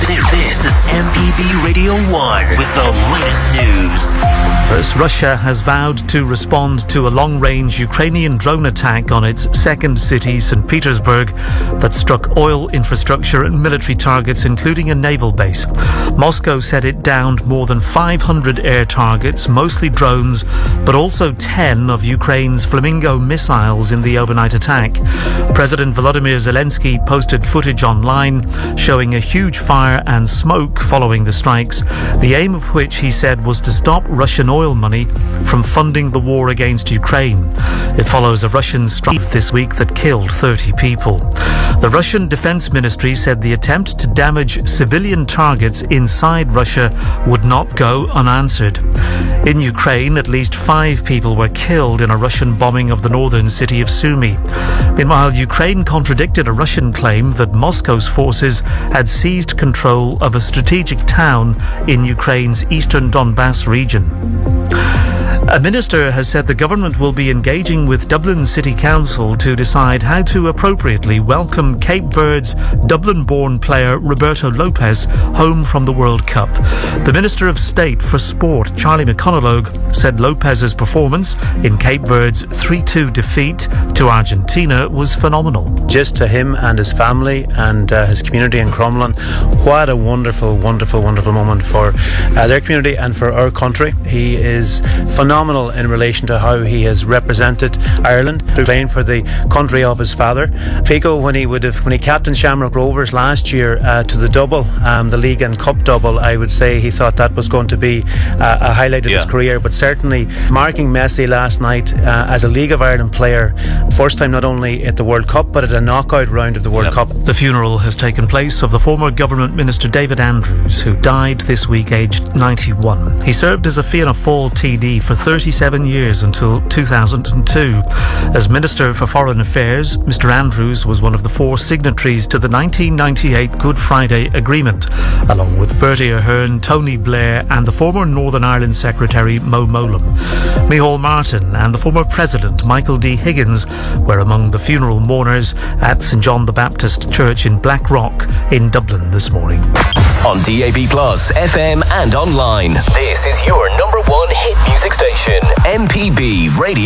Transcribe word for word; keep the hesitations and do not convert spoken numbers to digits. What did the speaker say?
This is M P B Radio one with the latest news. Russia has vowed to respond to a long-range Ukrainian drone attack on its second city, Saint Petersburg, that struck oil infrastructure and military targets, including a naval base. Moscow said it downed more than five hundred air targets, mostly drones, but also ten of Ukraine's Flamingo missiles in the overnight attack. President Volodymyr Zelensky posted footage online showing a huge fire and smoke following the strikes, the aim of which, he said, was to stop Russian oil money from funding the war against Ukraine. It follows a Russian strike this week that killed thirty people. The Russian Defense Ministry said the attempt to damage civilian targets inside Russia would not go unanswered. In Ukraine, at least five people were killed in a Russian bombing of the northern city of Sumy. Meanwhile, Ukraine contradicted a Russian claim that Moscow's forces had seized control of a strategic town in Ukraine's eastern Donbass region. A minister has said the government will be engaging with Dublin City Council to decide how to appropriately welcome Cape Verde's Dublin-born player Roberto Lopez home from the World Cup. The Minister of State for Sport, Charlie McConalogue, said Lopez's performance in Cape Verde's three two defeat to Argentina was phenomenal. Just to him and his family and uh, his community in Crumlin, what a wonderful, wonderful, wonderful moment for uh, their community and for our country. He is phenomenal. Phenomenal in relation to how he has represented Ireland, playing for the country of his father. Pico, when he would have, when he captained Shamrock Rovers last year uh, to the double, um, the league and cup double, I would say he thought that was going to be uh, a highlight of yeah. his career. But certainly marking Messi last night uh, as a League of Ireland player, first time not only at the World Cup but at a knockout round of the World yep. Cup. The funeral has taken place of the former government minister David Andrews, who died this week aged ninety-one. He served as a Fianna Fáil T D for thirty-seven years until two thousand two. As Minister for Foreign Affairs, Mr Andrews was one of the four signatories to the nineteen ninety-eight Good Friday Agreement, along with Bertie Ahern, Tony Blair and the former Northern Ireland Secretary Mo Mowlam. Micheál Martin and the former President Michael D Higgins were among the funeral mourners at St John the Baptist Church in Blackrock in Dublin this morning. On D A B plus, F M and online, this is your number one hit music station, M P B Radio.